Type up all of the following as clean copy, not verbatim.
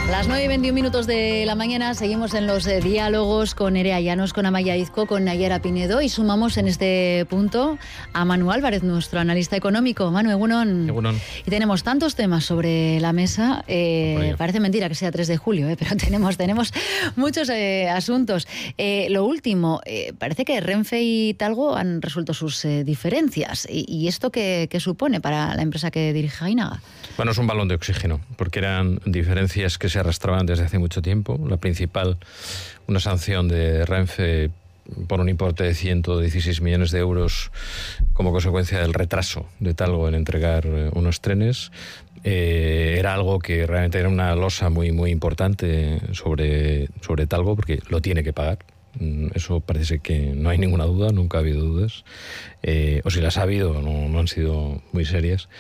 Las 9:21 de la mañana seguimos en los diálogos con Nerea Llanos, con Amaia Izco, con Nayara Pinedo y sumamos en este punto a Manu Álvarez, nuestro analista económico. Manu, egunon. Egunon. Y tenemos tantos temas sobre la mesa, parece mentira que sea 3 de julio, pero tenemos muchos asuntos. Lo último, parece que Renfe y Talgo han resuelto sus diferencias. ¿Y esto qué supone para la empresa que dirige Ainaga? Bueno, es un balón de oxígeno, porque eran diferencias que se arrastraban desde hace mucho tiempo. La principal, una sanción de Renfe por un importe de 116 millones de euros como consecuencia del retraso de Talgo en entregar unos trenes. Era algo que realmente era una losa muy, muy importante sobre Talgo, porque lo tiene que pagar. Eso parece que no hay ninguna duda, nunca ha habido dudas. O si las ha habido, no han sido muy serias.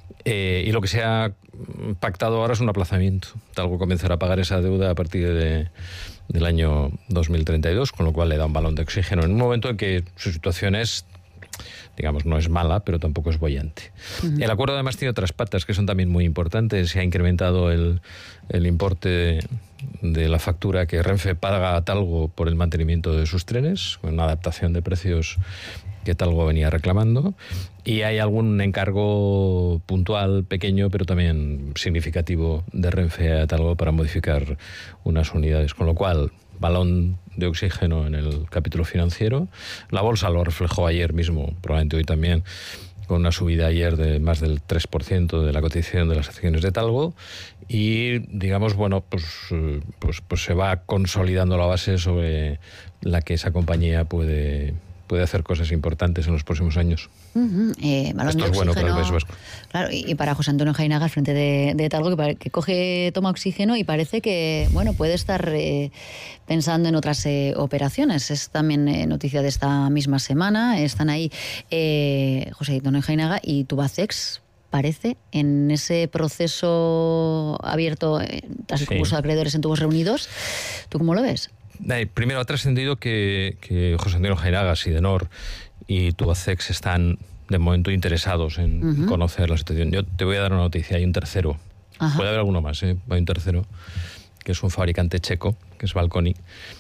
Y lo que se ha pactado ahora es un aplazamiento. Talgo comenzará a pagar esa deuda a partir del año 2032, con lo cual le da un balón de oxígeno en un momento en que su situación es, digamos, no es mala, pero tampoco es boyante. Uh-huh. El acuerdo además tiene otras patas que son también muy importantes. Se ha incrementado el importe de la factura que Renfe paga a Talgo por el mantenimiento de sus trenes, con una adaptación de precios que Talgo venía reclamando, y hay algún encargo puntual, pequeño, pero también significativo de Renfe a Talgo para modificar unas unidades, con lo cual balón de oxígeno en el capítulo financiero. La bolsa lo reflejó ayer mismo, probablemente hoy también, con una subida ayer de más del 3% de la cotización de las acciones de Talgo, y digamos, bueno, pues se va consolidando la base sobre la que esa compañía puede hacer cosas importantes en los próximos años. Uh-huh. Esto es bueno para el País Vasco. Claro, y para José Antonio Ainaga al frente de Talgo, que toma oxígeno y parece que puede estar pensando en otras operaciones. Es también noticia de esta misma semana. Están ahí José Antonio Ainaga y Tubacex, parece, en ese proceso abierto tras el concurso de acreedores en Tubos Reunidos. ¿Tú cómo lo ves? Primero, ha trascendido que José Antonio Ainaga, Sidenor y Tubacex están de momento interesados en conocer la situación. Yo te voy a dar una noticia, hay un tercero. Ajá. Puede haber alguno más, hay un tercero, que es un fabricante checo, que es Valconi,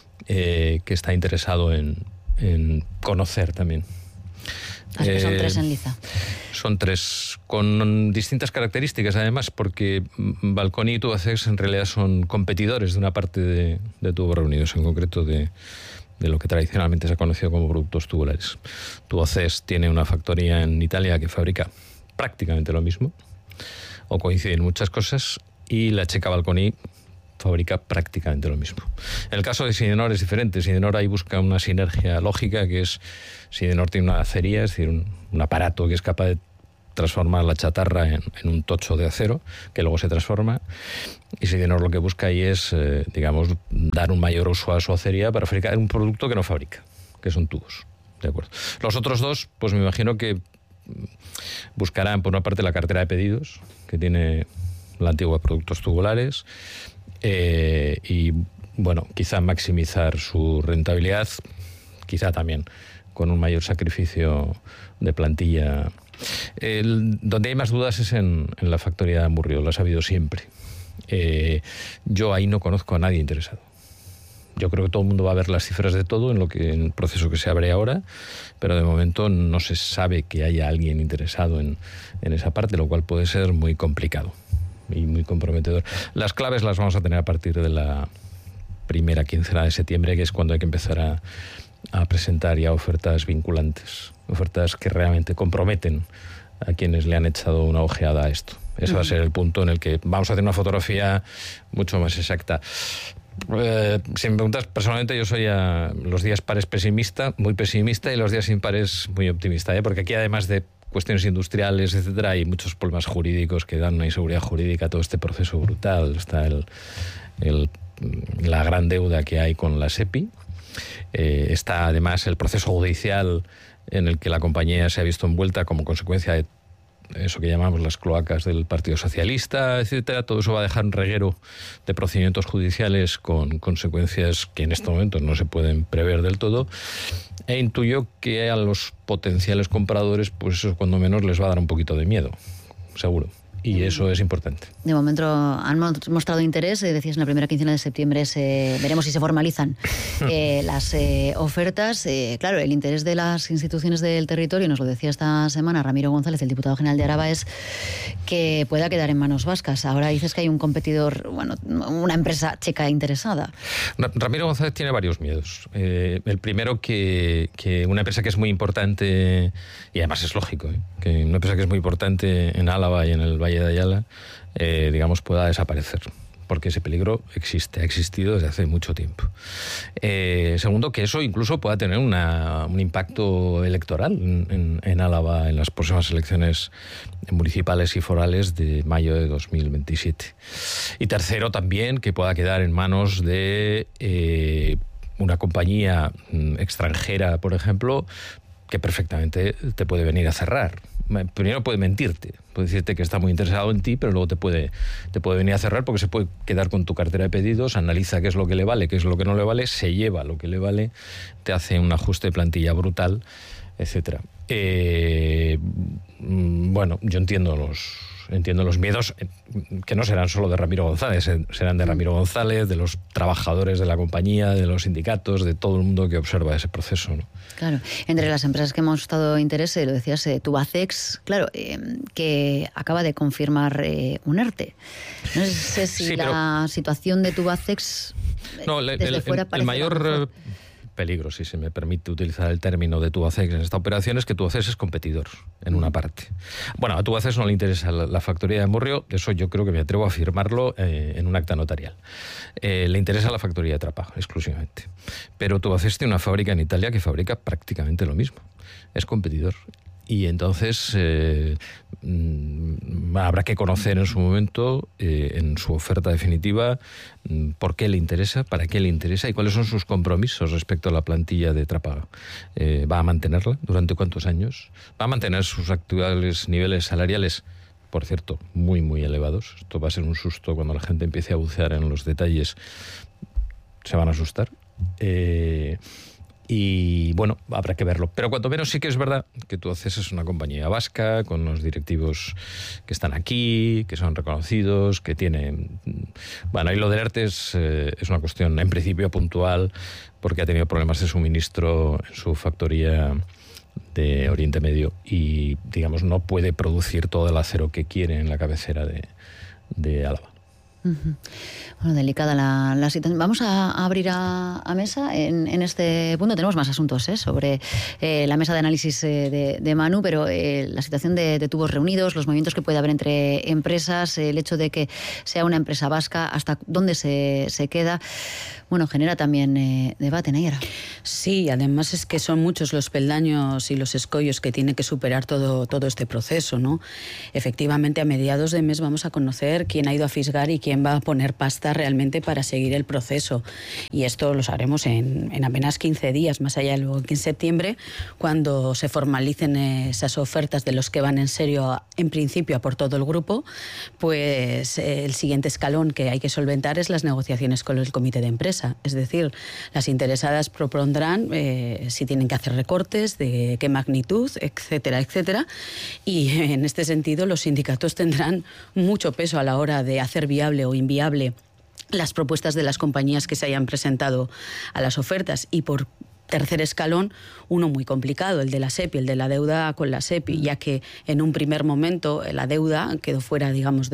que está interesado en conocer también. Así que son 3 en liza. Son 3, con distintas características además, porque Valconi y Tubacex en realidad son competidores de una parte de Tubos Reunidos, en concreto de lo que tradicionalmente se ha conocido como productos tubulares. Tubacex tiene una factoría en Italia que fabrica prácticamente lo mismo, o coinciden muchas cosas, y la checa Valconi fabrica prácticamente lo mismo. En el caso de Sidenor es diferente. Sidenor ahí busca una sinergia lógica, que es, Sidenor tiene una acería, es decir, un aparato que es capaz de transformar la chatarra en un tocho de acero, que luego se transforma, y Sidenor lo que busca ahí es, digamos, dar un mayor uso a su acería para fabricar un producto que no fabrica, que son tubos. ¿De acuerdo? Los otros dos, pues me imagino que buscarán, por una parte, la cartera de pedidos, que tiene la antigua Productos Tubulares, y bueno, quizá maximizar su rentabilidad, quizá también con un mayor sacrificio de plantilla. Donde hay más dudas es en la factoría de Amurrio, lo ha habido siempre. Yo ahí no conozco a nadie interesado. Yo creo que todo el mundo va a ver las cifras de todo en el proceso que se abre ahora, pero de momento no se sabe que haya alguien interesado en esa parte, lo cual puede ser muy complicado y muy comprometedor. Las claves las vamos a tener a partir de la primera quincena de septiembre, que es cuando hay que empezar a presentar ya ofertas vinculantes, ofertas que realmente comprometen a quienes le han echado una ojeada a esto. Ese va a ser el punto en el que vamos a hacer una fotografía mucho más exacta. Si me preguntas, personalmente yo soy a los días pares pesimista, muy pesimista, y los días impares muy optimista, porque aquí, además de cuestiones industriales, etcétera, hay muchos problemas jurídicos que dan una inseguridad jurídica a todo este proceso brutal. Está la gran deuda que hay con la SEPI, está además el proceso judicial en el que la compañía se ha visto envuelta como consecuencia de eso que llamamos las cloacas del Partido Socialista, etcétera. Todo eso va a dejar un reguero de procedimientos judiciales con consecuencias que en este momento no se pueden prever del todo, e intuyo que a los potenciales compradores, pues eso cuando menos les va a dar un poquito de miedo, seguro. Y eso es importante. De momento han mostrado interés, decías en la primera quincena de septiembre veremos si se formalizan las ofertas. Claro, el interés de las instituciones del territorio, nos lo decía esta semana Ramiro González, el diputado general de Araba, es que pueda quedar en manos vascas. Ahora dices que hay un competidor, una empresa checa interesada. Ramiro González tiene varios miedos. El primero, que una empresa que es muy importante, y además es lógico, que una empresa que es muy importante en Álava y en el Valle de Ayala, digamos, pueda desaparecer, porque ese peligro ha existido desde hace mucho tiempo. Segundo, que eso incluso pueda tener un impacto electoral en Álava en las próximas elecciones municipales y forales de mayo de 2027. Y tercero, también, que pueda quedar en manos de una compañía extranjera, por ejemplo, que perfectamente te puede venir a cerrar. Primero puede mentirte, puede decirte que está muy interesado en ti, pero luego te puede venir a cerrar porque se puede quedar con tu cartera de pedidos, analiza qué es lo que le vale, qué es lo que no le vale, se lleva lo que le vale, te hace un ajuste de plantilla brutal, etcétera. Bueno, yo entiendo los miedos, que no serán solo de Ramiro González, serán de Ramiro González, de los trabajadores de la compañía, de los sindicatos, de todo el mundo que observa ese proceso, ¿no? Claro, entre las empresas que hemos mostrado interés, lo decías, Tubacex, claro, que acaba de confirmar un ERTE. No sé si la situación de Tubacex desde fuera parece... El mayor peligro, si se me permite utilizar el término de Tubacex en esta operación, es que Tubacex es competidor en una parte. Bueno, a Tubacex no le interesa la factoría de Morrio, eso yo creo que me atrevo a afirmarlo en un acta notarial. Le interesa la factoría de Trapag, exclusivamente. Pero Tubacex tiene una fábrica en Italia que fabrica prácticamente lo mismo. Es competidor. Y entonces habrá que conocer en su momento, en su oferta definitiva, por qué le interesa, para qué le interesa y cuáles son sus compromisos respecto a la plantilla de Trapag. ¿Va a mantenerla? ¿Durante cuántos años? ¿Va a mantener sus actuales niveles salariales? Por cierto, muy, muy elevados. Esto va a ser un susto cuando la gente empiece a bucear en los detalles. Se van a asustar. Y bueno, habrá que verlo. Pero cuanto menos sí que es verdad que Tubacex es una compañía vasca, con unos directivos que están aquí, que son reconocidos, que tienen... Bueno, y lo del ERTE es una cuestión, en principio, puntual, porque ha tenido problemas de suministro en su factoría de Oriente Medio y, digamos, no puede producir todo el acero que quiere en la cabecera de Álava. Bueno, delicada la situación. Vamos a abrir a mesa en este punto. Tenemos más asuntos sobre la mesa de análisis de Manu, pero la situación de Tubos Reunidos, los movimientos que puede haber entre empresas, el hecho de que sea una empresa vasca, hasta dónde se queda, bueno, genera también debate, Nayara. Sí, además es que son muchos los peldaños y los escollos que tiene que superar todo este proceso, ¿no? Efectivamente, a mediados de mes vamos a conocer quién ha ido a fisgar y quién va a poner pasta realmente para seguir el proceso. Y esto lo sabremos en apenas 15 días, más allá de luego que en septiembre, cuando se formalicen esas ofertas de los que van en serio, en principio, a por todo el grupo, pues el siguiente escalón que hay que solventar es las negociaciones con el comité de empresa. Es decir, las interesadas propondrán si tienen que hacer recortes, de qué magnitud, etcétera, etcétera. Y en este sentido, los sindicatos tendrán mucho peso a la hora de hacer viable o inviable las propuestas de las compañías que se hayan presentado a las ofertas. Y por tercer escalón, uno muy complicado, el de la SEPI, el de la deuda con la SEPI, ya que en un primer momento la deuda quedó fuera, digamos,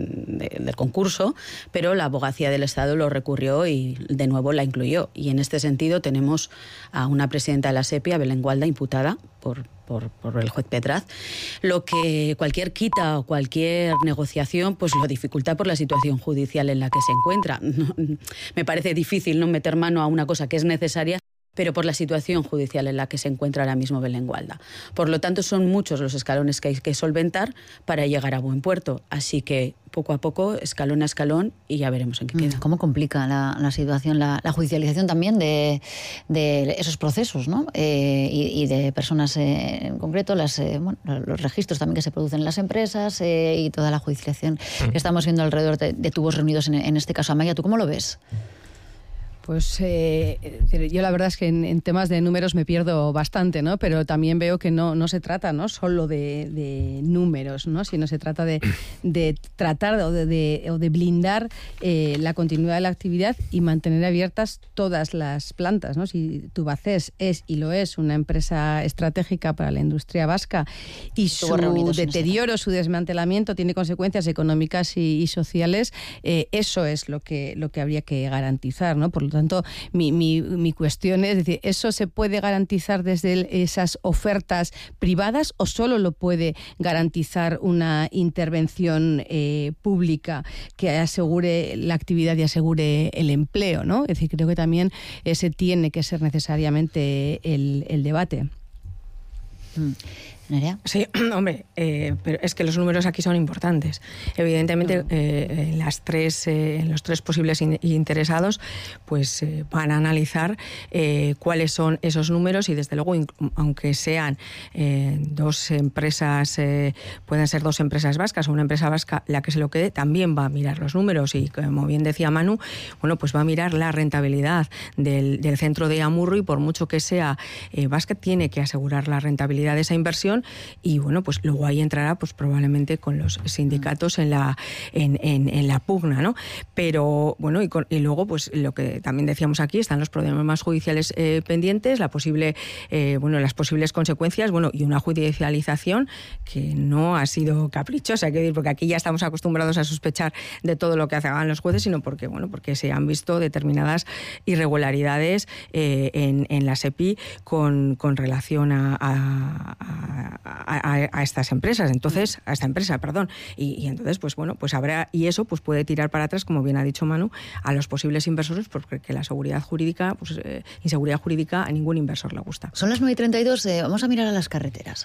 del concurso, pero la abogacía del Estado lo recurrió y de nuevo la incluyó. Y en este sentido tenemos a una presidenta de la SEPI, a Belén Gualda, imputada por el juez Petraz, lo que cualquier quita o cualquier negociación pues lo dificulta por la situación judicial en la que se encuentra. Me parece difícil no meter mano a una cosa que es necesaria, pero por la situación judicial en la que se encuentra ahora mismo Belén Gualda. Por lo tanto, son muchos los escalones que hay que solventar para llegar a buen puerto. Así que, poco a poco, escalón a escalón, y ya veremos en qué queda. ¿Cómo complica la situación, la judicialización también de esos procesos, ¿no? Y de personas en concreto, los registros también que se producen en las empresas y toda la judicialización que estamos viendo alrededor de Tubos Reunidos en este caso. Amaya, ¿tú cómo lo ves? Pues yo la verdad es que en temas de números me pierdo bastante, ¿no? Pero también veo que no se trata, ¿no?, solo de números, ¿no?, sino se trata de tratar o de blindar la continuidad de la actividad y mantener abiertas todas las plantas, ¿no? Si Tubacex es y lo es una empresa estratégica para la industria vasca y su deterioro, su desmantelamiento tiene consecuencias económicas y sociales, eso es lo que habría que garantizar, ¿no? Por lo tanto, mi cuestión es decir, ¿eso se puede garantizar desde esas ofertas privadas o solo lo puede garantizar una intervención pública que asegure la actividad y asegure el empleo, ¿no? Es decir, creo que también ese tiene que ser necesariamente el debate. ¿Nerea? Sí, hombre, pero es que los números aquí son importantes. Evidentemente, en los tres posibles interesados, pues van a analizar cuáles son esos números y, desde luego, aunque sean dos empresas, pueden ser dos empresas vascas o una empresa vasca la que se lo quede, también va a mirar los números y, como bien decía Manu, bueno, pues va a mirar la rentabilidad del centro de Amurrio y, por mucho que sea vasca, tiene que asegurar la rentabilidad de esa inversión. Y bueno, pues luego ahí entrará pues probablemente con los sindicatos en la pugna, ¿no? Pero bueno, y luego pues lo que también decíamos aquí, están los problemas judiciales pendientes, las posibles consecuencias, y una judicialización que no ha sido caprichosa, hay que decir, porque aquí ya estamos acostumbrados a sospechar de todo lo que hagan los jueces, sino porque se han visto determinadas irregularidades en la SEPI con relación a estas empresas, entonces a esta empresa, perdón, y entonces pues habrá, y eso pues puede tirar para atrás, como bien ha dicho Manu, a los posibles inversores, porque la seguridad jurídica, inseguridad jurídica a ningún inversor le gusta. Son las 9:32, vamos a mirar a las carreteras.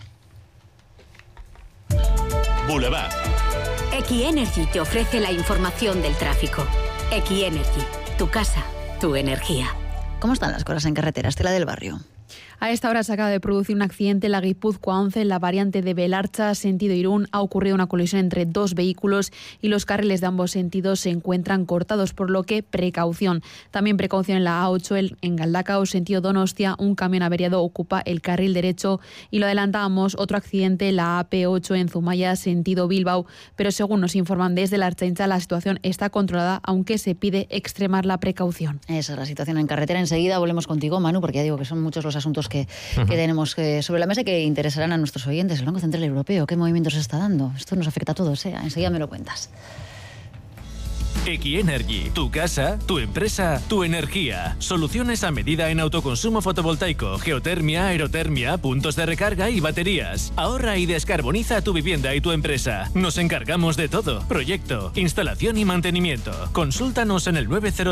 Boulevard. Equienergy te ofrece la información del tráfico. Equienergy, tu casa, tu energía. ¿Cómo están las cosas en carretera, Estela del Barrio? A esta hora se acaba de producir un accidente en la Guipúzcoa 11, en la variante de Belarcha, sentido Irún. Ha ocurrido una colisión entre dos vehículos y los carriles de ambos sentidos se encuentran cortados, por lo que precaución. También precaución en la A8 en Galdacao, sentido Donostia. Un camión averiado ocupa el carril derecho y lo adelantábamos, otro accidente en la AP8 en Zumaya, sentido Bilbao. Pero según nos informan desde la Ertzaintza, la situación está controlada, aunque se pide extremar la precaución. Esa es la situación en carretera. Enseguida volvemos contigo, Manu, porque ya digo que son muchos los asuntos que tenemos sobre la mesa que interesarán a nuestros oyentes. El Banco Central Europeo, ¿qué movimientos está dando? Esto nos afecta a todos, ¿eh? Enseguida me lo cuentas. Equienergy, tu casa, tu empresa, tu energía. Soluciones a medida en autoconsumo fotovoltaico, geotermia, aerotermia, puntos de recarga y baterías. Ahorra y descarboniza tu vivienda y tu empresa. Nos encargamos de todo. Proyecto, instalación y mantenimiento. Consúltanos en el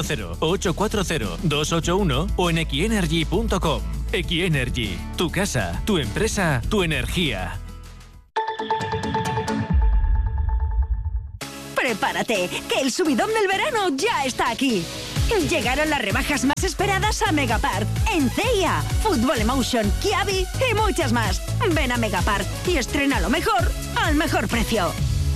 900-840-281 o en equienergy.com. Equienergy, tu casa, tu empresa, tu energía. Prepárate, que el subidón del verano ya está aquí. Llegaron las rebajas más esperadas a Megapart. En CIA, Fútbol Emotion, Kiabi y muchas más. Ven a Megapart y estrena lo mejor al mejor precio.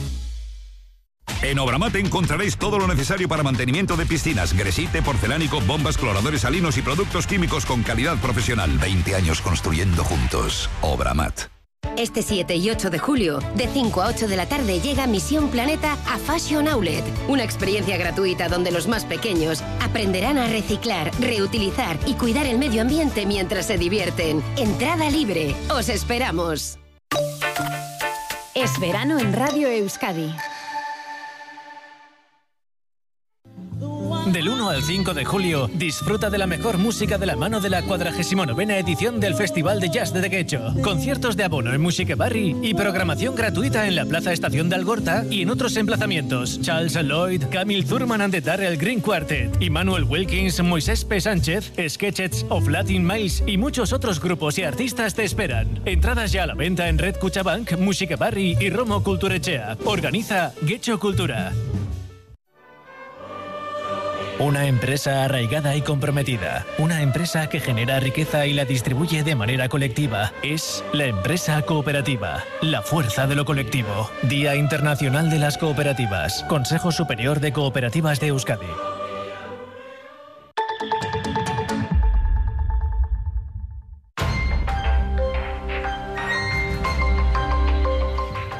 En Obramat encontraréis todo lo necesario para mantenimiento de piscinas, gresite, porcelánico, bombas, cloradores salinos y productos químicos con calidad profesional. 20 años construyendo juntos. Obramat. Este 7 y 8 de julio, de 5 a 8 de la tarde, llega Misión Planeta a Fashion Outlet. Una experiencia gratuita donde los más pequeños aprenderán a reciclar, reutilizar y cuidar el medio ambiente mientras se divierten. Entrada libre. ¡Os esperamos! Es verano en Radio Euskadi. Del 1 al 5 de julio, disfruta de la mejor música de la mano de la 49ª edición del Festival de Jazz de Dequecho. Conciertos de abono en Musique Barri y programación gratuita en la Plaza Estación de Algorta y en otros emplazamientos. Charles Lloyd, Camille Thurman and the Darrell Green Quartet, Immanuel Wilkins, Moisés P. Sánchez, Sketchets of Latin Miles y muchos otros grupos y artistas te esperan. Entradas ya a la venta en Red Cuchabank, Musique Barri y Romo Culturechea. Organiza Getxo Cultura. Una empresa arraigada y comprometida. Una empresa que genera riqueza y la distribuye de manera colectiva. Es la empresa cooperativa. La fuerza de lo colectivo. Día Internacional de las Cooperativas. Consejo Superior de Cooperativas de Euskadi.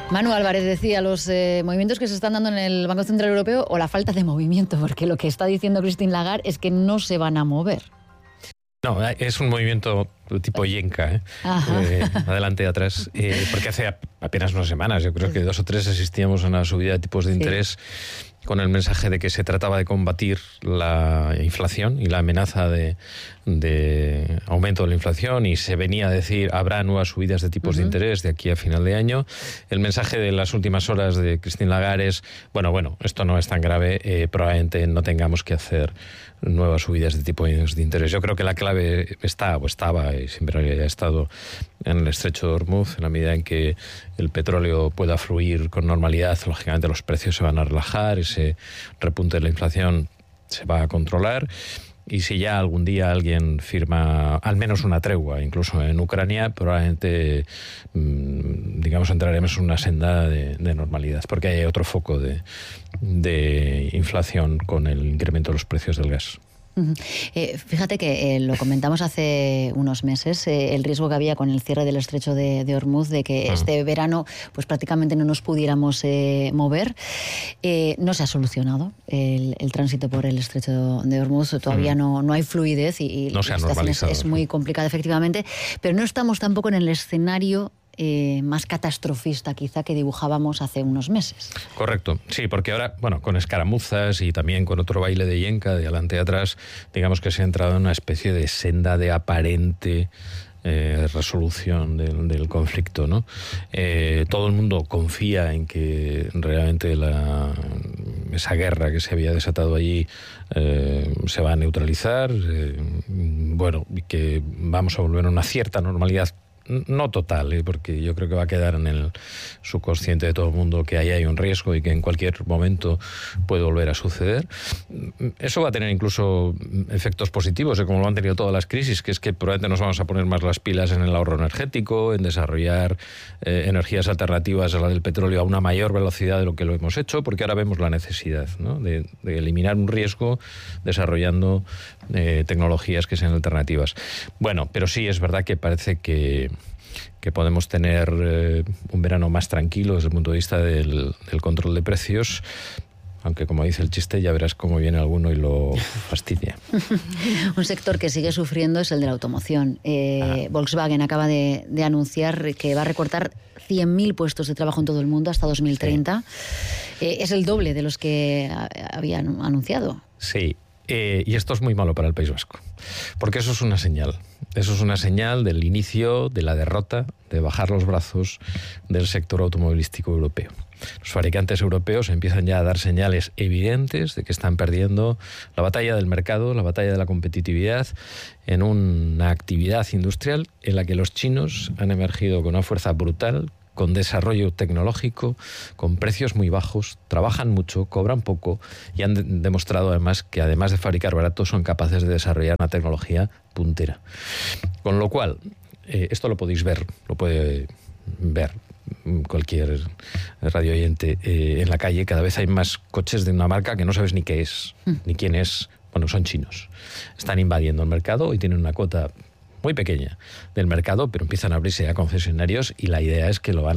Manu Álvarez decía los movimientos que se están dando en el Banco Central Europeo o la falta de movimiento, porque lo que está diciendo Christine Lagarde es que no se van a mover. No, es un movimiento tipo yenca, adelante y atrás, porque hace apenas unas semanas, yo creo que 2 o 3 asistíamos a una subida de tipos de interés con el mensaje de que se trataba de combatir la inflación y la amenaza de aumento de la inflación, y se venía a decir habrá nuevas subidas de tipos de interés de aquí a final de año. El mensaje de las últimas horas de Christine Lagarde es, bueno, esto no es tan grave, probablemente no tengamos que hacer nuevas subidas de tipos de interés. Yo creo que la clave estaba y siempre ha estado en el estrecho de Hormuz. En la medida en que el petróleo pueda fluir con normalidad, lógicamente los precios se van a relajar, ese repunte de la inflación se va a controlar. Y si ya algún día alguien firma al menos una tregua, incluso en Ucrania, probablemente, entraremos en una senda de normalidad, porque hay otro foco de inflación con el incremento de los precios del gas. Fíjate que lo comentamos hace unos meses, el riesgo que había con el cierre del estrecho de Hormuz de que este verano pues prácticamente no nos pudiéramos mover. No se ha solucionado el tránsito por el estrecho de Hormuz, todavía no hay fluidez y no se ha normalizado. Es muy complicada efectivamente, pero no estamos tampoco en el escenario más catastrofista quizá que dibujábamos hace unos meses. Correcto, sí, porque ahora, con escaramuzas y también con otro baile de yenca de adelante y atrás, digamos que se ha entrado en una especie de senda de aparente resolución del conflicto, ¿no? Todo el mundo confía en que realmente esa guerra que se había desatado allí se va a neutralizar, y que vamos a volver a una cierta normalidad. No total, porque yo creo que va a quedar en el subconsciente de todo el mundo que ahí hay un riesgo y que en cualquier momento puede volver a suceder. Eso va a tener incluso efectos positivos, como lo han tenido todas las crisis, que es que probablemente nos vamos a poner más las pilas en el ahorro energético, en desarrollar energías alternativas a la del petróleo a una mayor velocidad de lo que lo hemos hecho, porque ahora vemos la necesidad, ¿no?, de eliminar un riesgo desarrollando tecnologías que sean alternativas. Pero sí es verdad que parece que podemos tener un verano más tranquilo desde el punto de vista del control de precios, aunque como dice el chiste, ya verás cómo viene alguno y lo fastidia. Un sector que sigue sufriendo es el de la automoción. Volkswagen acaba de anunciar que va a recortar 100.000 puestos de trabajo en todo el mundo hasta 2030. Sí. Es el doble de los que habían anunciado. Sí. Y esto es muy malo para el País Vasco, porque eso es una señal. Eso es una señal del inicio de la derrota, de bajar los brazos del sector automovilístico europeo. Los fabricantes europeos empiezan ya a dar señales evidentes de que están perdiendo la batalla del mercado, la batalla de la competitividad, en una actividad industrial en la que los chinos han emergido con una fuerza brutal, con desarrollo tecnológico, con precios muy bajos, trabajan mucho, cobran poco y han demostrado además que además de fabricar barato son capaces de desarrollar una tecnología puntera. Con lo cual, esto lo podéis ver, lo puede ver cualquier radio oyente en la calle. Cada vez hay más coches de una marca que no sabes ni qué es, ni quién es. Son chinos. Están invadiendo el mercado y tienen una cuota muy pequeña del mercado, pero empiezan a abrirse a concesionarios y la idea es que lo van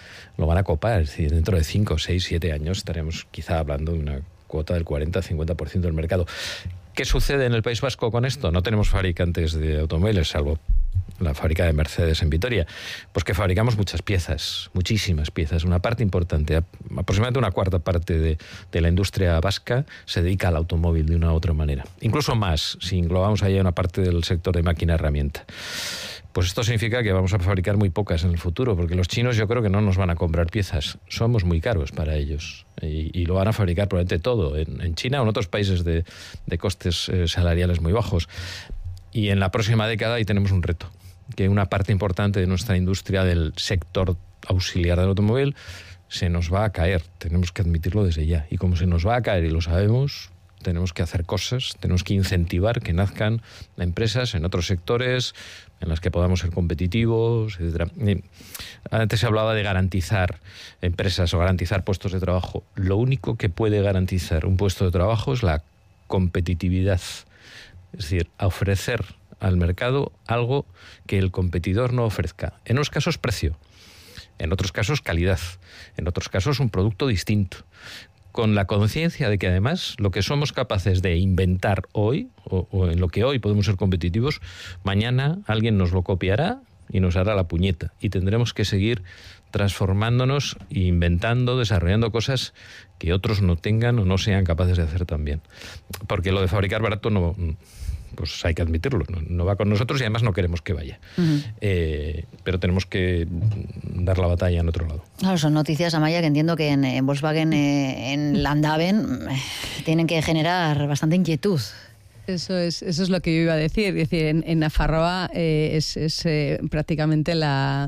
a copar. Es decir, dentro de 5, 6, 7 años estaremos quizá hablando de una cuota del 40-50% del mercado. ¿Qué sucede en el País Vasco con esto? No tenemos fabricantes de automóviles, salvo la fábrica de Mercedes en Vitoria, pues que fabricamos muchas piezas, muchísimas piezas. Una parte importante, aproximadamente una cuarta parte de la industria vasca se dedica al automóvil de una u otra manera. Incluso más, si englobamos ahí una parte del sector de máquina-herramienta. Pues esto significa que vamos a fabricar muy pocas en el futuro, porque los chinos yo creo que no nos van a comprar piezas. Somos muy caros para ellos y lo van a fabricar probablemente todo en China o en otros países de costes salariales muy bajos. Y en la próxima década ahí tenemos un reto, que una parte importante de nuestra industria del sector auxiliar del automóvil se nos va a caer. Tenemos que admitirlo desde ya. Y como se nos va a caer y lo sabemos, tenemos que hacer cosas, tenemos que incentivar que nazcan empresas en otros sectores en las que podamos ser competitivos, etc. Antes se hablaba de garantizar empresas o garantizar puestos de trabajo. Lo único que puede garantizar un puesto de trabajo es la competitividad. Es decir, ofrecer al mercado algo que el competidor no ofrezca. En unos casos, precio. En otros casos, calidad. En otros casos, un producto distinto. Con la conciencia de que además lo que somos capaces de inventar hoy, o en lo que hoy podemos ser competitivos, mañana alguien nos lo copiará y nos hará la puñeta. Y tendremos que seguir transformándonos, inventando, desarrollando cosas que otros no tengan o no sean capaces de hacer también. Porque lo de fabricar barato no... pues hay que admitirlo, no va con nosotros y además no queremos que vaya. Pero tenemos que dar la batalla en otro lado. Claro, son noticias, Amaya, que entiendo que en Volkswagen, en Landaven, tienen que generar bastante inquietud. Eso es lo que yo iba a decir. Es decir, en Nafarroa es prácticamente la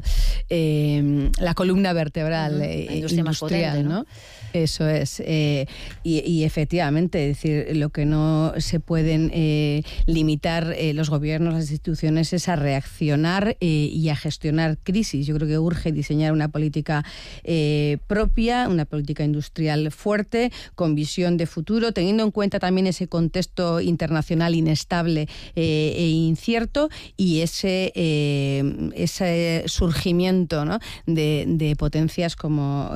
columna vertebral la industria más potente, ¿no? Eso es. Y efectivamente, es decir, lo que no se pueden limitar los gobiernos, las instituciones, es a reaccionar y a gestionar crisis. Yo creo que urge diseñar una política propia, una política industrial fuerte, con visión de futuro, teniendo en cuenta también ese contexto internacional inestable e incierto, y ese surgimiento, ¿no?, de potencias como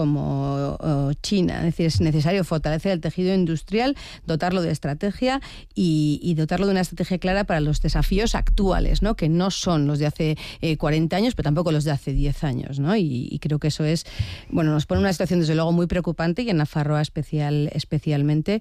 China. Es decir, es necesario fortalecer el tejido industrial, dotarlo de estrategia y dotarlo de una estrategia clara para los desafíos actuales, ¿no?, que no son los de hace 40 años, pero tampoco los de hace 10 años, ¿no? Y creo que eso es, bueno, nos pone en una situación desde luego muy preocupante, y en Nafarroa especialmente,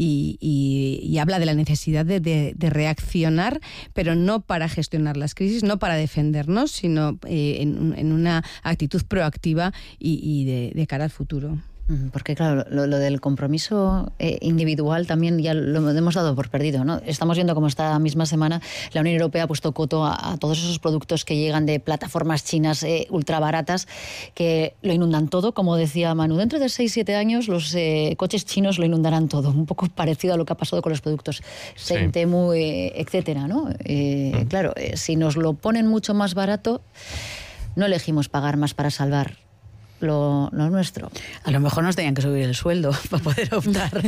y habla de la necesidad de reaccionar, pero no para gestionar las crisis, no para defendernos, sino en una actitud proactiva y de cara al futuro. Porque claro, lo del compromiso individual también ya lo hemos dado por perdido, ¿no? Estamos viendo cómo esta misma semana la Unión Europea ha puesto coto a todos esos productos que llegan de plataformas chinas ultra baratas, que lo inundan todo, como decía Manu. Dentro de 6-7 años los coches chinos lo inundarán todo, un poco parecido a lo que ha pasado con los productos Temu, etcétera, ¿no? Claro, si nos lo ponen mucho más barato, no elegimos pagar más para salvar lo nuestro. A lo mejor nos tenían que subir el sueldo para poder optar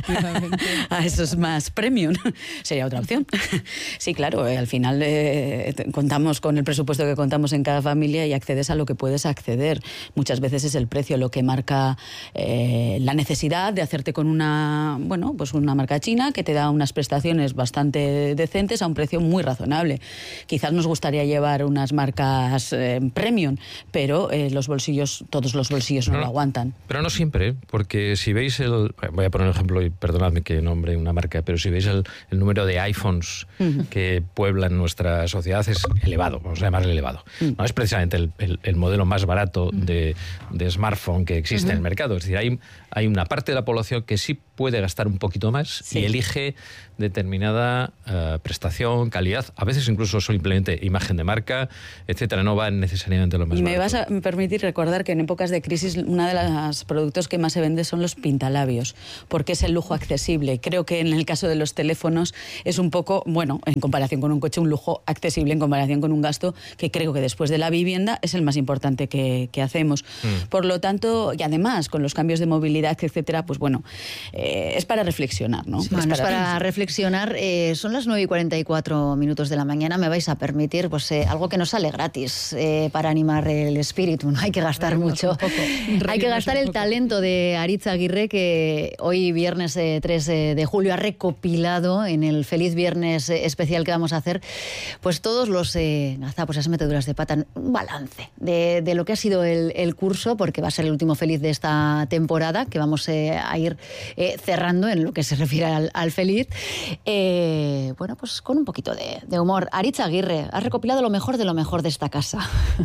a esos más premium. Sería otra opción. Sí, claro, al final contamos con el presupuesto que contamos en cada familia y accedes a lo que puedes acceder. Muchas veces es el precio lo que marca la necesidad de hacerte con una marca china que te da unas prestaciones bastante decentes a un precio muy razonable. Quizás nos gustaría llevar unas marcas premium, pero todos los bolsillos no lo aguantan. Pero no siempre, porque si veis voy a poner un ejemplo y perdonadme que nombre una marca, pero si veis el número de iPhones que pueblan nuestra sociedad, es elevado, vamos a llamarle elevado. No es precisamente el modelo más barato de smartphone que existe en el mercado. Es decir, hay una parte de la población que sí puede gastar un poquito más y elige determinada prestación, calidad, a veces incluso simplemente imagen de marca, etcétera. No van necesariamente lo más barato. Me vas a permitir recordar que en épocas de crisis uno de los productos que más se vende son los pintalabios, porque es el lujo accesible. Creo que en el caso de los teléfonos es un poco, bueno, en comparación con un coche, un lujo accesible en comparación con un gasto que creo que después de la vivienda es el más importante que hacemos. Por lo tanto, y además con los cambios de movilidad, etcétera, pues bueno, es para reflexionar, ¿no? Sí, es para reflexionar. Son las 9:44 de la mañana. Me vais a permitir pues algo que nos sale gratis para animar el espíritu. No hay que gastar mucho. Hay que gastar el talento de Aritz Aguirre, que hoy viernes 3 de julio ha recopilado en el Feliz Viernes especial que vamos a hacer, pues todos los gazapos, esas meteduras de pata, un balance de lo que ha sido el curso, porque va a ser el último Feliz de esta temporada, que vamos a ir cerrando en lo que se refiere al Feliz. Bueno, pues con un poquito de humor. Aritz Aguirre ha recopilado lo mejor de esta casa.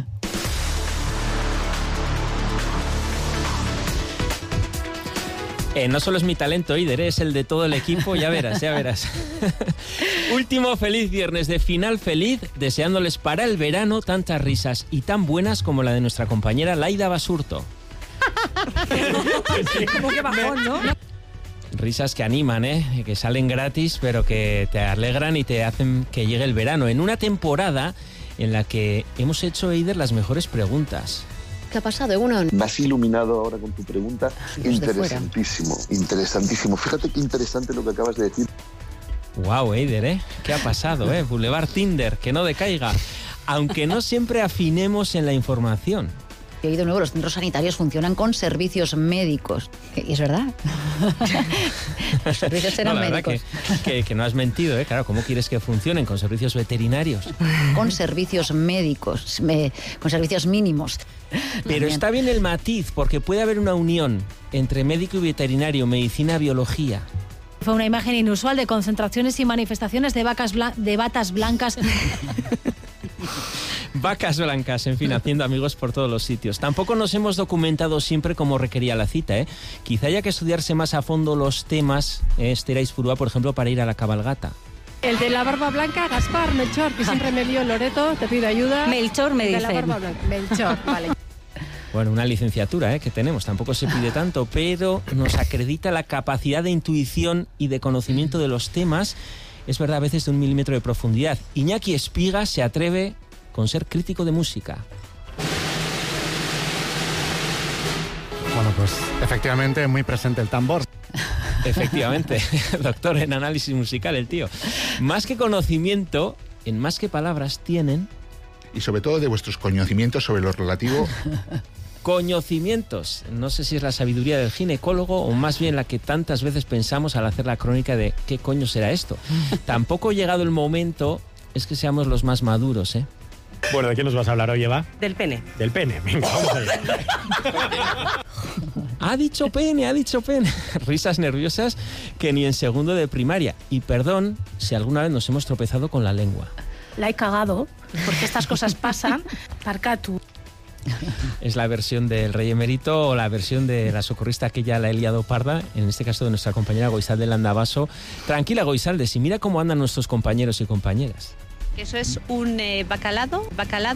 No solo es mi talento, Eider, es el de todo el equipo, ya verás. Último Feliz Viernes de final feliz, deseándoles para el verano tantas risas y tan buenas como la de nuestra compañera Laida Basurto. Como que bajón, ¿no? Risas que animan, que salen gratis, pero que te alegran y te hacen que llegue el verano. En una temporada en la que hemos hecho, Eider, las mejores preguntas. ¿Qué ha pasado, Egunon? Me has iluminado ahora con tu pregunta. Interesantísimo. Fíjate qué interesante lo que acabas de decir. Wow, Eider, ¿qué ha pasado, Boulevard Tinder, que no decaiga. Aunque no siempre afinemos en la información. Y de nuevo, los centros sanitarios funcionan con servicios médicos. Y es verdad. Los servicios eran médicos. Que no has mentido, ¿eh? Claro, ¿cómo quieres que funcionen con servicios veterinarios? Con servicios médicos, con servicios mínimos. Pero está bien el matiz, porque puede haber una unión entre médico y veterinario, medicina, biología. Fue una imagen inusual de concentraciones y manifestaciones de batas blancas. Vacas blancas, en fin, haciendo amigos por todos los sitios. Tampoco nos hemos documentado siempre como requería la cita, ¿eh? Quizá haya que estudiarse más a fondo los temas, Esther Aizpurua, por ejemplo, para ir a la cabalgata. El de la barba blanca, Gaspar, Melchor, que siempre me lío, Loreto, te pido ayuda. Melchor me dice. De la barba blanca. Melchor, vale. Bueno, una licenciatura que tenemos, tampoco se pide tanto, pero nos acredita la capacidad de intuición y de conocimiento de los temas, es verdad, a veces de 1 milímetro de profundidad. Iñaki Espiga se atreve con ser crítico de música. Bueno, pues efectivamente muy presente el tambor. Efectivamente, doctor en análisis musical el tío. Más que conocimiento, en más que palabras tienen... Y sobre todo de vuestros conocimientos sobre lo relativo... Conocimientos. No sé si es la sabiduría del ginecólogo o más bien la que tantas veces pensamos al hacer la crónica de ¿qué coño será esto? Tampoco llegado el momento es que seamos los más maduros, ¿eh? Bueno, ¿de qué nos vas a hablar hoy, Eva? Del pene. Del pene, venga, vamos allá. Ha dicho pene. Risas nerviosas que ni en segundo de primaria. Y perdón si alguna vez nos hemos tropezado con la lengua. La he cagado, porque estas cosas pasan. Parcatu. Es la versión del Rey Emérito o la versión de la socorrista que ya la he liado parda, en este caso de nuestra compañera Goizalde Landavaso. Tranquila, Goizalde, si mira cómo andan nuestros compañeros y compañeras. Eso es un bacalao.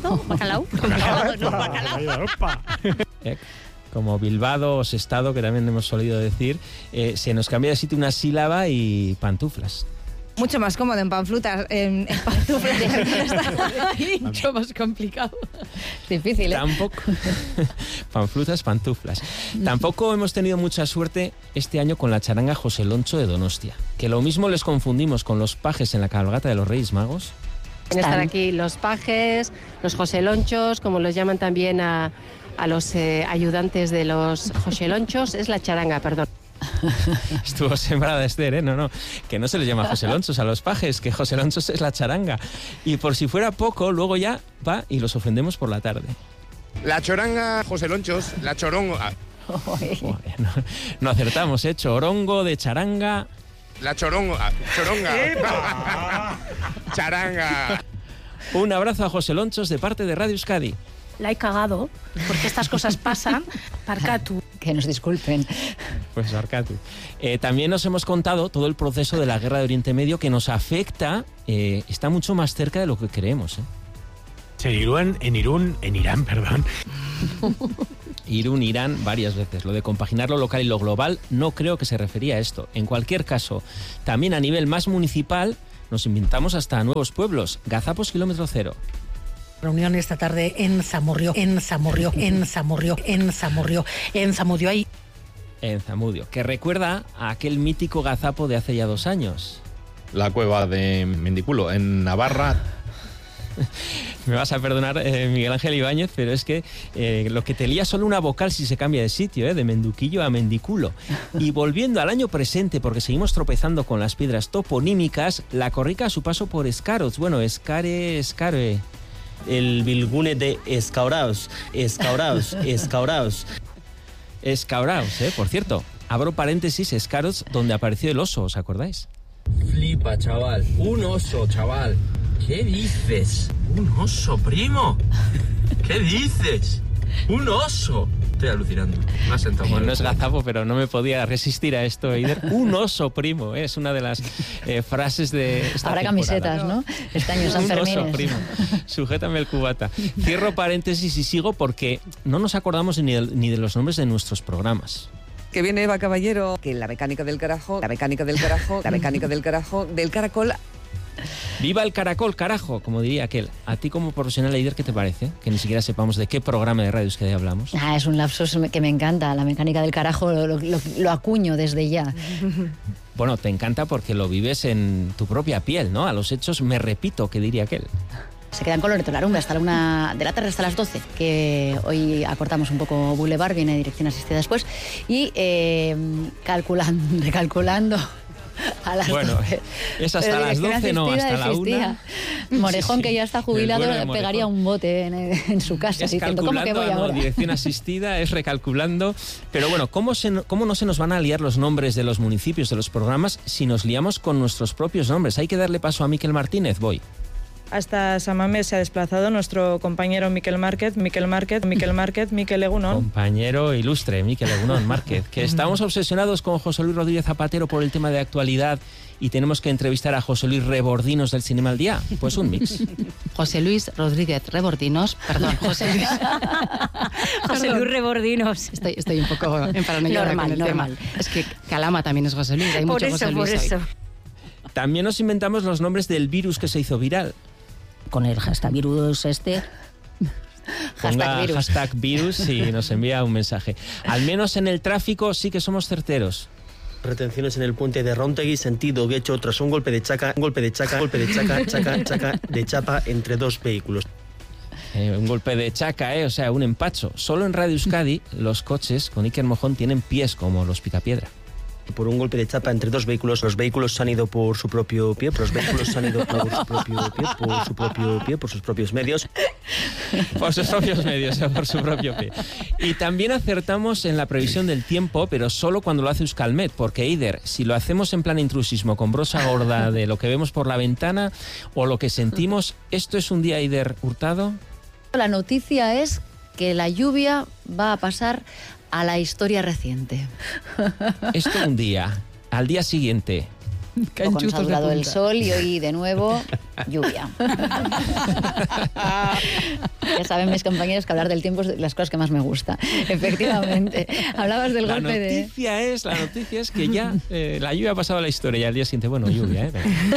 Como Bilbado o Sestado, que también hemos solido decir, se nos cambia de sitio una sílaba y pantuflas. Mucho más cómodo en pantuflas. En pantuflas. Mucho más complicado. Difícil, ¿eh? Tampoco. Pantuflas. Tampoco hemos tenido mucha suerte este año con la charanga José Loncho de Donostia. Que lo mismo les confundimos con los pajes en la cabalgata de los Reyes Magos. Están aquí los pajes, los joselonchos, como los llaman también a los ayudantes de los joselonchos. Es la charanga, perdón. Estuvo sembrada Esther, ¿eh? No, que no se les llama joselonchos a los pajes, que joselonchos es la charanga. Y por si fuera poco, luego ya va y los ofendemos por la tarde. La choranga, joselonchos, la choronga. No acertamos, ¿eh? Chorongo de charanga. La choronga. Charanga. Un abrazo a joselonchos de parte de Radio Euskadi. La he cagado, porque estas cosas pasan. Parcatu. Que nos disculpen. Pues Parcatu. También nos hemos contado todo el proceso de la guerra de Oriente Medio que nos afecta, está mucho más cerca de lo que creemos. En Irán, perdón. Irán, varias veces. Lo de compaginar lo local y lo global no creo que se refería a esto. En cualquier caso, también a nivel más municipal nos inventamos hasta nuevos pueblos. Gazapos kilómetro cero. Reunión esta tarde en Zamudio ahí. En Zamudio, que recuerda a aquel mítico gazapo de hace ya 2 años. La cueva de Mendiculo, en Navarra. Me vas a perdonar, Miguel Ángel Ibáñez, pero es que lo que te lía solo una vocal si se cambia de sitio, de Menduquillo a Mendiculo. Y volviendo al año presente, porque seguimos tropezando con las piedras toponímicas, la corrica a su paso por Escaroz. Bueno, Escare... El Bilgune de Escauraos, por cierto. Abro paréntesis, Escaroz, donde apareció el oso, ¿os acordáis? Flipa, chaval. Un oso, chaval. ¿Qué dices? ¿Un oso, primo? ¿Qué dices? ¡Un oso! Estoy alucinando. Me ha sentado mal. Bueno, no es gazapo, pero no me podía resistir a esto, Eider. Un oso, primo. Es una de las frases de esta Habrá temporada. Camisetas, ¿no? Este año San Fermín. Un oso, primo. Sujétame el cubata. Cierro paréntesis y sigo porque no nos acordamos ni de los nombres de nuestros programas. Que viene Eva Caballero, que la mecánica del carajol, del caracol. ¡Viva el caracol, carajo! Como diría aquel. A ti como profesional, Eider, ¿qué te parece? Que ni siquiera sepamos de qué programa de radio es que hablamos. Es un lapsus que me encanta. La mecánica del carajo lo acuño desde ya. Bueno, te encanta porque lo vives en tu propia piel, ¿no? A los hechos me repito, que diría aquel. se quedan con Loreto Larumbe hasta la 1 de la tarde, hasta las 12, que hoy acortamos un poco Boulevard, viene dirección asistida después, y recalculando a las 12. Es hasta las 12, no, hasta la 1. Morejón, que ya está jubilado, pegaría un bote en su casa es diciendo, ¿cómo que voy ahora? Dirección asistida, es recalculando. Pero bueno, ¿cómo no se nos van a liar los nombres de los municipios, de los programas, si nos liamos con nuestros propios nombres? Hay que darle paso a Miquel Martínez, voy. Hasta Samamés se ha desplazado nuestro compañero Miquel Márquez, Miquel Egunon. Compañero ilustre, Miquel Egunon Márquez, que estamos obsesionados con José Luis Rodríguez Zapatero por el tema de actualidad y tenemos que entrevistar a José Luis Rebordinos del Cinema al Día. Pues un mix. José Luis Rodríguez Rebordinos, perdón, José Luis Rebordinos. Estoy un poco en paranoia con el tema. Es que Calama también es José Luis, hay mucho José Luis hoy. También nos inventamos los nombres del virus que se hizo viral. Con el hashtag virus Hashtag virus y nos envía un mensaje. Al menos en el tráfico sí que somos certeros. Retenciones en el puente de Rontegui, sentido Guecho, tras un golpe de chapa entre dos vehículos. Un golpe de chaca, o sea, un empacho. Solo en Radio Euskadi los coches con Iker Mojón tienen pies como los Picapiedra. Por un golpe de chapa entre dos vehículos, los vehículos se han ido por su propio pie, por sus propios medios. Por sus propios medios, por su propio pie. Y también acertamos en la previsión del tiempo, pero solo cuando lo hace Euskalmet, porque Eider, si lo hacemos en plan intrusismo, con brosa gorda de lo que vemos por la ventana o lo que sentimos, ¿esto es un día, Eider Hurtado? La noticia es que la lluvia va a pasar a la historia reciente. Esto un día, al día siguiente. O cuando ha durado el sol y hoy de nuevo lluvia. Ya saben mis compañeros que hablar del tiempo es de las cosas que más me gusta. Efectivamente. Hablabas del golpe de... La noticia es que ya la lluvia ha pasado a la historia y al día siguiente, bueno, lluvia.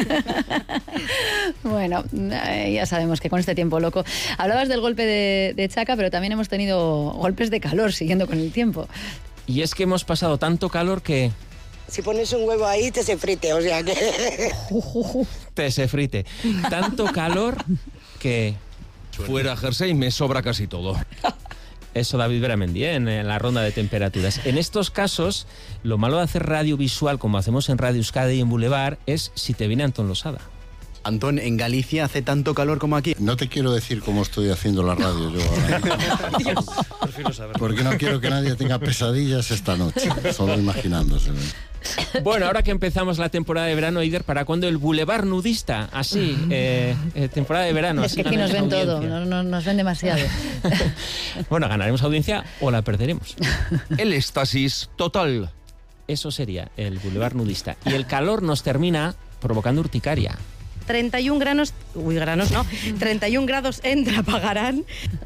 Bueno, ya sabemos que con este tiempo loco. Hablabas del golpe de chaca, pero también hemos tenido golpes de calor siguiendo con el tiempo. Y es que hemos pasado tanto calor que... Si pones un huevo ahí, te se frite, o sea que... Te se frite. Tanto calor que... Fuera jersey me sobra casi todo. Eso David Beramendi, en la ronda de temperaturas. En estos casos, lo malo de hacer radio visual, como hacemos en Radio Euskadi y en Boulevard, es si te viene Antón Losada. Antón, ¿en Galicia hace tanto calor como aquí? No te quiero decir cómo estoy haciendo la radio yo ahora. Prefiero saberlo. Porque no quiero que nadie tenga pesadillas esta noche, solo imaginándose. Bueno, ahora que empezamos la temporada de verano, Eider, ¿para cuándo el Boulevard nudista? Así, temporada de verano. Es que aquí nos ven todo, nos ven demasiado. Bueno, ganaremos audiencia o la perderemos. El éxtasis total. Eso sería el Boulevard nudista. Y el calor nos termina provocando urticaria. 31 grados... Uy, granos no. 31 grados en Trapagarán.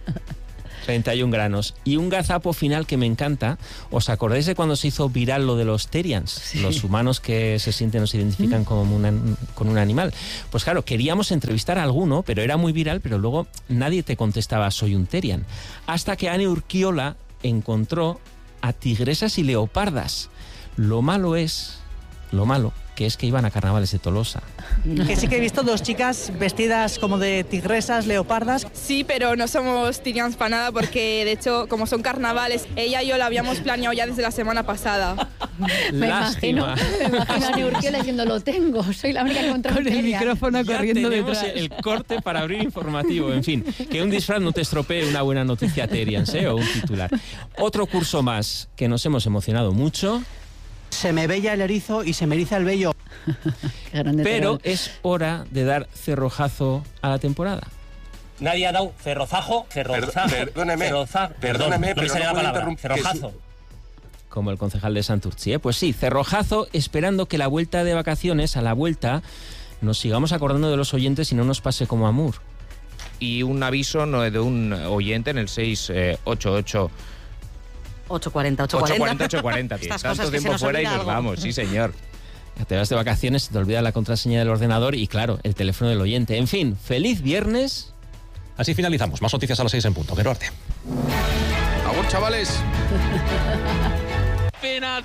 31 granos. Y un gazapo final que me encanta. ¿Os acordáis de cuando se hizo viral lo de los Terians? Sí. Los humanos que se sienten o se identifican con un animal. Pues claro, queríamos entrevistar a alguno, pero era muy viral, pero luego nadie te contestaba soy un Terian. Hasta que Ane Urquiola encontró a tigresas y leopardas. Lo malo que es que iban a carnavales de Tolosa. Que sí que he visto dos chicas vestidas como de tigresas, leopardas. Sí, pero no somos Terians para nada porque, de hecho, como son carnavales, ella y yo lo habíamos planeado ya desde la semana pasada. Me imagino a Neurquiola diciendo, lo tengo, soy la única que encontró con el micrófono ya corriendo detrás. El corte para abrir informativo, en fin. Que un disfraz no te estropee una buena noticia Terians, o un titular. Otro curso más que nos hemos emocionado mucho. Se me vella el erizo y se me eriza el vello. Pero es hora de dar cerrojazo a la temporada. Nadie ha dado cerrojazo. Perdóneme, no pero no interrumpir. Cerrojazo. Como el concejal de Santurtzi, Pues sí, cerrojazo, esperando que la vuelta de vacaciones, a la vuelta, nos sigamos acordando de los oyentes y no nos pase como a Mur. Y un aviso de un oyente en el 688... 840, tío. Tanto tiempo fuera y nos vamos, sí señor. Te vas de vacaciones, te olvidas la contraseña del ordenador y claro, el teléfono del oyente. En fin, feliz viernes. Así finalizamos. Más noticias a las 6 en punto. Qué arte. ¡Agur, chavales! Final.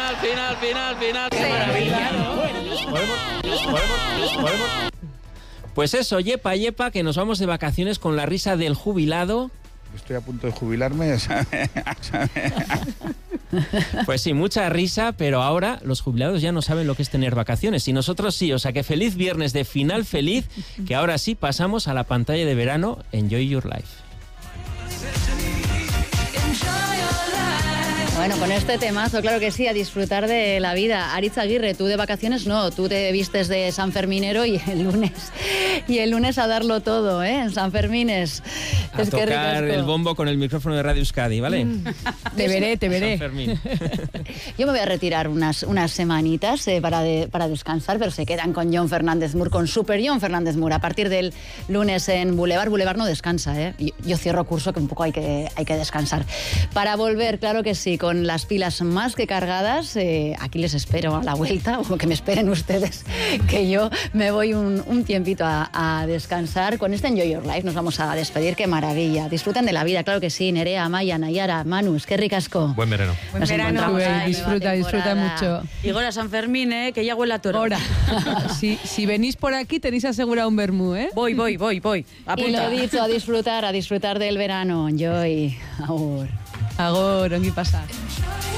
¡Qué maravilla! Pues eso, yepa, yepa, que nos vamos de vacaciones con la risa del jubilado. Estoy a punto de jubilarme. Pues sí, mucha risa, pero ahora los jubilados ya no saben lo que es tener vacaciones y nosotros sí, o sea que feliz viernes de final feliz, que ahora sí pasamos a la pantalla de verano Enjoy Your Life. Bueno, con este temazo, claro que sí, a disfrutar de la vida. Aritz Aguirre, tú de vacaciones no, tú te vistes de sanferminero y el lunes a darlo todo, ¿eh? En Sanfermines. A tocar el bombo con el micrófono de Radio Euskadi, ¿vale? Te veré. Yo me voy a retirar unas semanitas para descansar, pero se quedan con Jon Fernández Mur, con Super Jon Fernández Mur. A partir del lunes en Boulevard. Boulevard no descansa, ¿eh? Yo cierro curso, que un poco hay que descansar. Para volver, claro que sí, con las pilas más que cargadas, aquí les espero a la vuelta, o que me esperen ustedes, que yo me voy un tiempito a descansar. Con este Enjoy Your Life nos vamos a despedir, qué maravilla. Disfruten de la vida, claro que sí. Nerea, Amaya, Nayara, Manus, qué ricasco. Buen verano. Nos encontramos en Disfruta mucho. Y ahora San Fermín, que ya huele a toro. Ahora, si venís por aquí tenéis asegurado un vermú, ¿eh? Voy. Apunta. Y lo dicho, a disfrutar del verano. Enjoy. Agur. Agora, ongi pasa.